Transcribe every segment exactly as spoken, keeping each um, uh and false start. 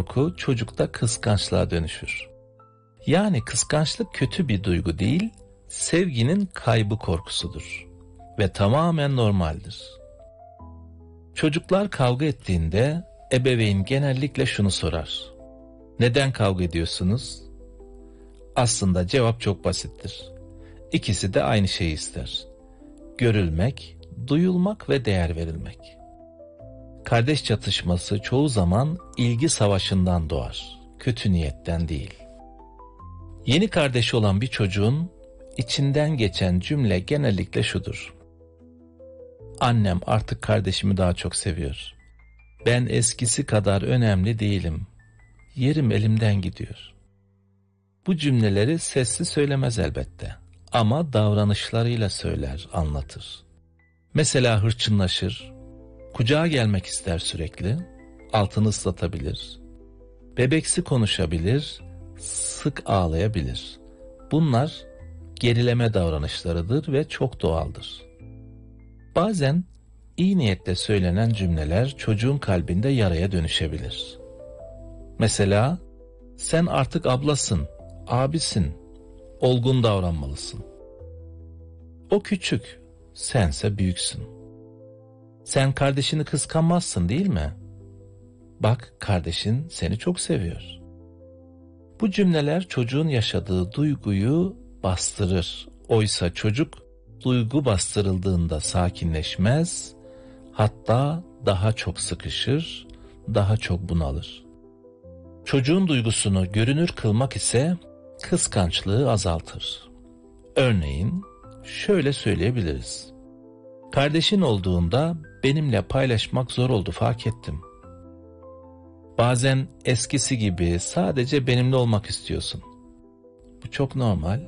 korku çocukta kıskançlığa dönüşür. Yani kıskançlık kötü bir duygu değil, sevginin kaybı korkusudur ve tamamen normaldir. Çocuklar kavga ettiğinde ebeveyn genellikle şunu sorar: neden kavga ediyorsunuz? Aslında cevap çok basittir. İkisi de aynı şeyi ister: görülmek, duyulmak ve değer verilmek. Kardeş çatışması çoğu zaman ilgi savaşından doğar, kötü niyetten değil. Yeni kardeşi olan bir çocuğun içinden geçen cümle genellikle şudur: annem artık kardeşimi daha çok seviyor. Ben eskisi kadar önemli değilim. Yerim elimden gidiyor. Bu cümleleri sessiz söylemez elbette, ama davranışlarıyla söyler, anlatır. Mesela hırçınlaşır, kucağa gelmek ister sürekli, altını ıslatabilir, bebeksi konuşabilir, sık ağlayabilir. Bunlar gerileme davranışlarıdır ve çok doğaldır. Bazen iyi niyetle söylenen cümleler çocuğun kalbinde yaraya dönüşebilir. Mesela, sen artık ablasın, abisin, olgun davranmalısın. O küçük, sense büyüksün. Sen kardeşini kıskanmazsın değil mi? Bak, kardeşin seni çok seviyor. Bu cümleler çocuğun yaşadığı duyguyu bastırır. Oysa çocuk duygu bastırıldığında sakinleşmez, hatta daha çok sıkışır, daha çok bunalır. Çocuğun duygusunu görünür kılmak ise kıskançlığı azaltır. Örneğin şöyle söyleyebiliriz: kardeşin olduğunda benimle paylaşmak zor oldu, fark ettim. Bazen eskisi gibi sadece benimle olmak istiyorsun. Bu çok normal.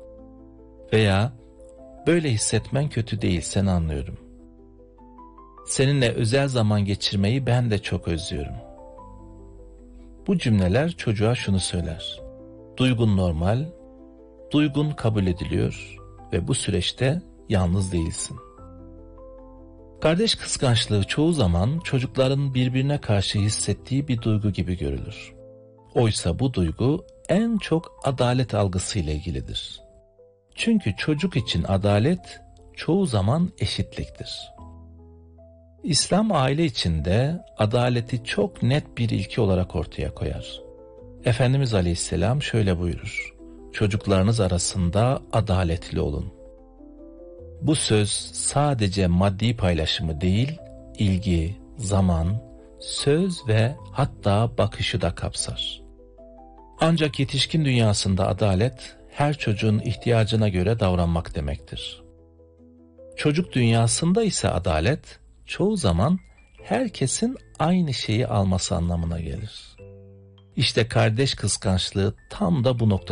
Veya böyle hissetmen kötü değil, sen anlıyorum. Seninle özel zaman geçirmeyi ben de çok özlüyorum. Bu cümleler çocuğa şunu söyler: duygun normal, duygun kabul ediliyor ve bu süreçte yalnız değilsin. Kardeş kıskançlığı çoğu zaman çocukların birbirine karşı hissettiği bir duygu gibi görülür. Oysa bu duygu en çok adalet algısıyla ilgilidir. Çünkü çocuk için adalet çoğu zaman eşitliktir. İslam aile içinde adaleti çok net bir ilke olarak ortaya koyar. Efendimiz Aleyhisselam şöyle buyurur: çocuklarınız arasında adaletli olun. Bu söz sadece maddi paylaşımı değil, ilgi, zaman, söz ve hatta bakışı da kapsar. Ancak yetişkin dünyasında adalet, her çocuğun ihtiyacına göre davranmak demektir. Çocuk dünyasında ise adalet, çoğu zaman herkesin aynı şeyi alması anlamına gelir. İşte kardeş kıskançlığı tam da bu noktada